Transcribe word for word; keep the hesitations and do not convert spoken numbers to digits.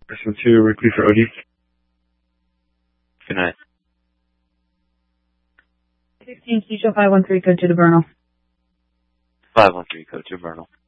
Person two, repeat for O D. Good night. sixteen, Keisha, five one three, code to the Vernal. five one three, code to Vernal.